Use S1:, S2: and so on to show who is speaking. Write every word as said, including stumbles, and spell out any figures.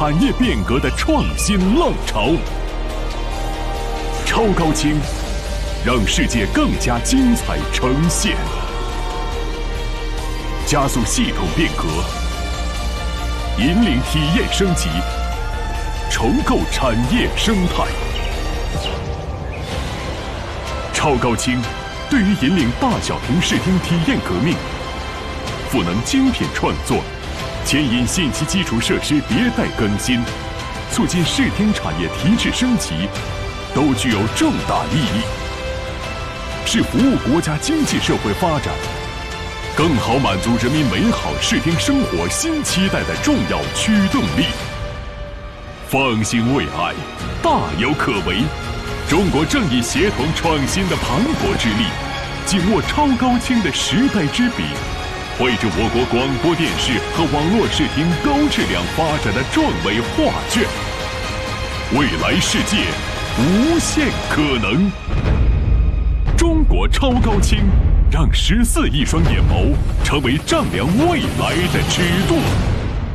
S1: 产业变革的创新浪潮。超高清，让世界更加精彩呈现，加速系统变革，引领体验升级，重构产业生态。超高清对于引领大小屏视听体验革命，赋能精品创作，牵引信息基础设施迭代更新，促进视听产业提质升级，都具有重大意义，是服务国家经济社会发展，更好满足人民美好视听生活新期待的重要驱动力。方兴未艾，大有可为。中国正以协同创新的磅礴之力，紧握超高清的时代之笔，绘制我国广播电视和网络视听高质量发展的壮伟画卷。未来世界无限可能。中国超高清，让十四亿双眼眸成为丈量未来的尺度。